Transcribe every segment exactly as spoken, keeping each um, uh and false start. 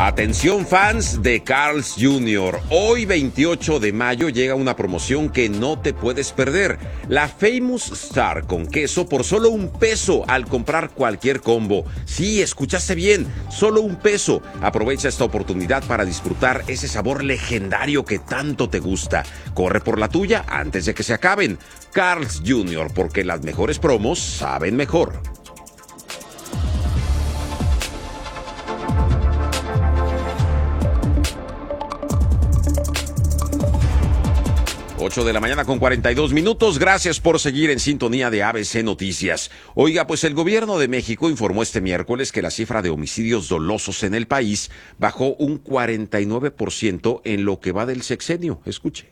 Atención fans de Carl's junior Hoy veintiocho de mayo llega una promoción que no te puedes perder. La Famous Star con queso por solo un peso al comprar cualquier combo. Sí, escuchaste bien, solo un peso. Aprovecha esta oportunidad para disfrutar ese sabor legendario que tanto te gusta. Corre por la tuya antes de que se acaben. Carl's junior, porque las mejores promos saben mejor. ocho de la mañana con cuarenta y dos minutos. Gracias por seguir en sintonía de A B C Noticias. Oiga, pues el gobierno de México informó este miércoles que la cifra de homicidios dolosos en el país bajó un cuarenta y nueve por ciento en lo que va del sexenio. Escuche.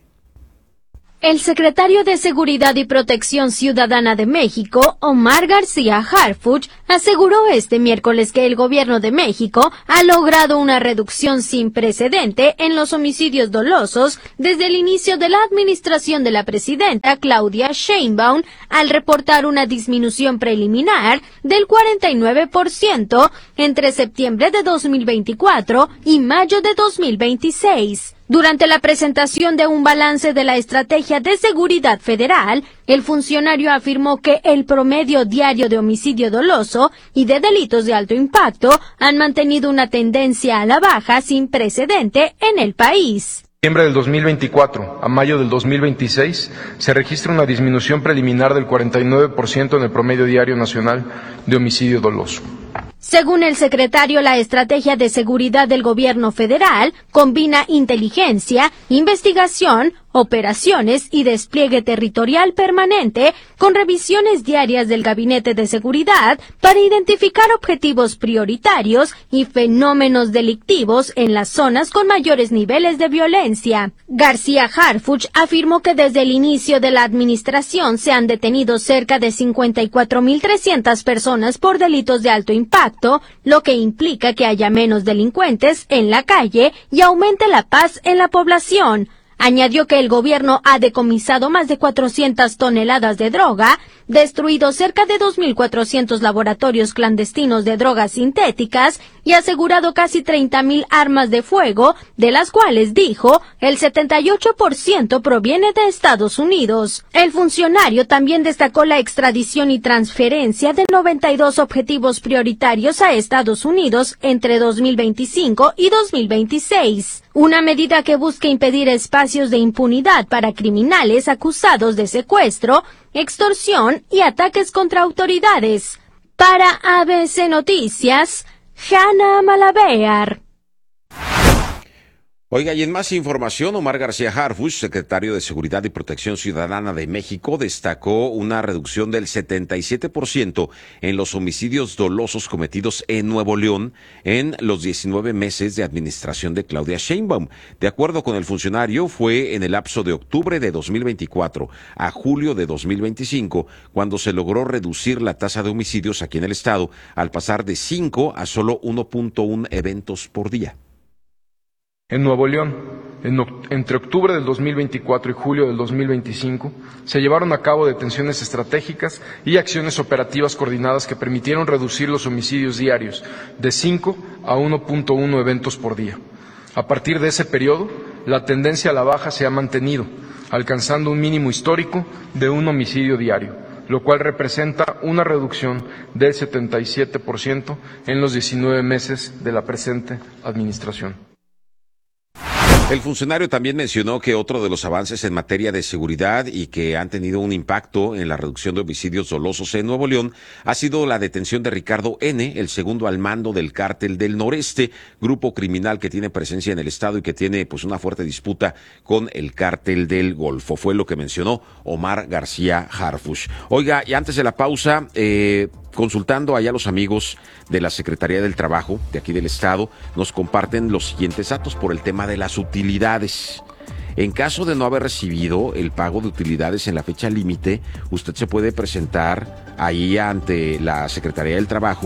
El secretario de Seguridad y Protección Ciudadana de México, Omar García Harfuch, aseguró este miércoles que el gobierno de México ha logrado una reducción sin precedente en los homicidios dolosos desde el inicio de la administración de la presidenta Claudia Sheinbaum, al reportar una disminución preliminar del cuarenta y nueve por ciento entre septiembre de dos mil veinticuatro y mayo de dos mil veintiséis. Durante la presentación de un balance de la Estrategia de Seguridad Federal, el funcionario afirmó que el promedio diario de homicidio doloso y de delitos de alto impacto han mantenido una tendencia a la baja sin precedente en el país. De septiembre del dos mil veinticuatro a mayo del dos mil veintiséis se registra una disminución preliminar del cuarenta y nueve por ciento en el promedio diario nacional de homicidio doloso. Según el secretario, la estrategia de seguridad del gobierno federal combina inteligencia, investigación, operaciones y despliegue territorial permanente con revisiones diarias del Gabinete de Seguridad para identificar objetivos prioritarios y fenómenos delictivos en las zonas con mayores niveles de violencia. García Harfuch afirmó que desde el inicio de la administración se han detenido cerca de cincuenta y cuatro mil trescientas personas por delitos de alto impacto, lo que implica que haya menos delincuentes en la calle y aumente la paz en la población. Añadió que el gobierno ha decomisado más de cuatrocientas toneladas de droga, destruido cerca de dos mil cuatrocientos laboratorios clandestinos de drogas sintéticas y asegurado casi treinta mil armas de fuego, de las cuales, dijo, el setenta y ocho por ciento proviene de Estados Unidos. El funcionario también destacó la extradición y transferencia de noventa y dos objetivos prioritarios a Estados Unidos entre dos mil veinticinco y dos mil veintiséis. Una medida que busca impedir espacios de impunidad para criminales acusados de secuestro, extorsión y ataques contra autoridades. Para A B C Noticias, Hanna Malabear. Oiga, y en más información, Omar García Harfuch, secretario de Seguridad y Protección Ciudadana de México, destacó una reducción del setenta y siete por ciento en los homicidios dolosos cometidos en Nuevo León en los diecinueve meses de administración de Claudia Sheinbaum. De acuerdo con el funcionario, fue en el lapso de octubre de dos mil veinticuatro a julio de dos mil veinticinco cuando se logró reducir la tasa de homicidios aquí en el estado al pasar de cinco a solo uno punto uno eventos por día. En Nuevo León, en, entre octubre del dos mil veinticuatro y julio del dos mil veinticinco, se llevaron a cabo detenciones estratégicas y acciones operativas coordinadas que permitieron reducir los homicidios diarios de cinco a uno punto uno eventos por día. A partir de ese periodo, la tendencia a la baja se ha mantenido, alcanzando un mínimo histórico de un homicidio diario, lo cual representa una reducción del setenta y siete por ciento en los diecinueve meses de la presente administración. El funcionario también mencionó que otro de los avances en materia de seguridad y que han tenido un impacto en la reducción de homicidios dolosos en Nuevo León ha sido la detención de Ricardo N., el segundo al mando del Cártel del Noreste, grupo criminal que tiene presencia en el estado y que tiene pues una fuerte disputa con el Cártel del Golfo. Fue lo que mencionó Omar García Harfuch. Oiga, y antes de la pausa, eh, consultando allá a los amigos de la Secretaría del Trabajo de aquí del estado, nos comparten los siguientes datos por el tema de las utilidades. En caso de no haber recibido el pago de utilidades en la fecha límite, usted se puede presentar ahí ante la Secretaría del Trabajo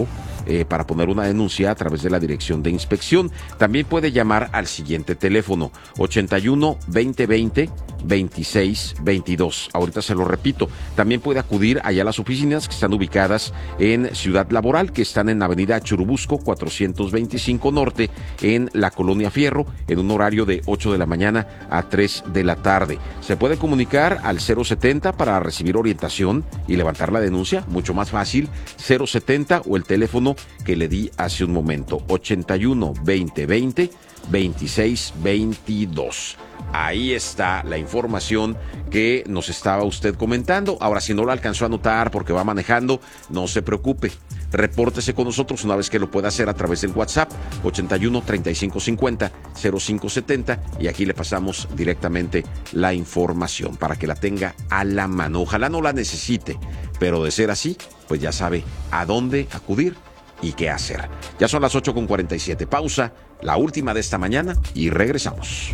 eh, para poner una denuncia a través de la dirección de inspección. También puede llamar al siguiente teléfono, ochenta y uno, veinte veinte, veintiséis veintidós. Ahorita se lo repito. También puede acudir allá a las oficinas que están ubicadas en Ciudad Laboral, que están en Avenida Churubusco cuatrocientos veinticinco Norte, en la Colonia Fierro, en un horario de ocho de la mañana a tres de la tarde. Se puede comunicar al cero setenta para recibir orientación y levantar la denuncia, mucho más fácil, cero setenta o el teléfono que le di hace un momento, ochenta y uno, veinte veinte, veintiséis veintidós. Ahí está la información que nos estaba usted comentando. Ahora, si no lo alcanzó a anotar porque va manejando, no se preocupe. Repórtese con nosotros una vez que lo pueda hacer a través del WhatsApp, ochenta y uno, treinta y cinco cincuenta, cero cinco setenta, y aquí le pasamos directamente la información para que la tenga a la mano. Ojalá no la necesite, pero de ser así, pues ya sabe a dónde acudir y qué hacer. Ya son las ocho con cuarenta y siete. Pausa, la última de esta mañana, y regresamos.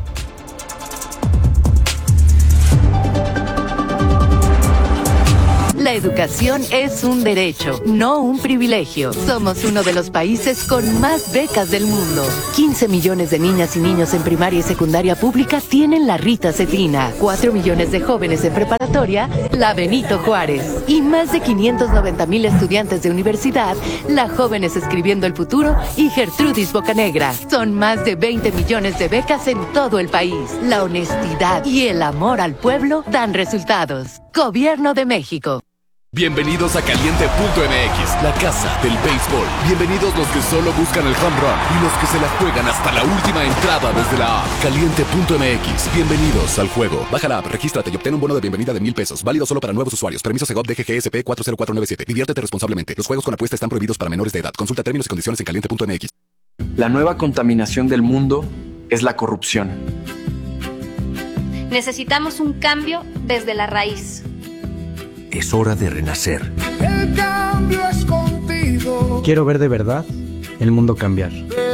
La educación es un derecho, no un privilegio. Somos uno de los países con más becas del mundo. quince millones de niñas y niños en primaria y secundaria pública tienen la Rita Cetrina. cuatro millones de jóvenes en preparatoria, la Benito Juárez. Y más de quinientos noventa mil estudiantes de universidad, la Jóvenes Escribiendo el Futuro y Gertrudis Bocanegra. Son más de veinte millones de becas en todo el país. La honestidad y el amor al pueblo dan resultados. Gobierno de México. Bienvenidos a Caliente punto M X, la casa del béisbol. Bienvenidos los que solo buscan el home run y los que se la juegan hasta la última entrada desde la app. Caliente punto M X, bienvenidos al juego. Baja la app, regístrate y obtén un bono de bienvenida de mil pesos. Válido solo para nuevos usuarios. Permiso Segov D G G S P cuatro cero cuatro nueve siete. Diviértete responsablemente. Los juegos con apuesta están prohibidos para menores de edad. Consulta términos y condiciones en Caliente punto M X. La nueva contaminación del mundo es la corrupción. Necesitamos un cambio desde la raíz. Es hora de renacer. El cambio es contigo. Quiero ver de verdad el mundo cambiar.